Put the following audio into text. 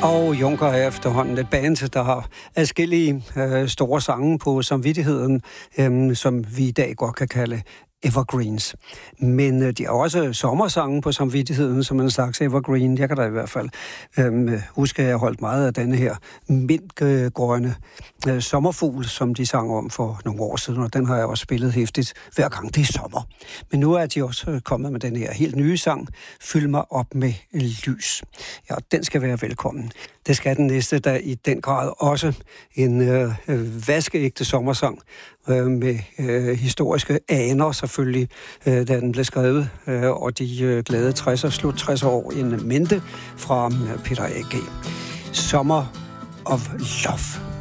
Og Juncker er efterhånden et band, der har adskillige store sange på samvittigheden, som vi i dag godt kan kalde evergreens. Men de har også sommersange på samvittigheden, som en slags evergreen. Jeg kan da i hvert fald huske, at jeg holdt meget af denne her mintgrønne sommerfugl, som de sang om for nogle år siden, og den har jeg også spillet hæftigt hver gang det er sommer. Men nu er de også kommet med den her helt nye sang, Fyld mig op med lys. Ja, den skal være velkommen. Det skal den næste, der i den grad også en vaskeægte sommersang med historiske aner selvfølgelig, da den blev skrevet, og de glade 60'er, slut 60'er år en mente fra Peter A.G. Summer of Love.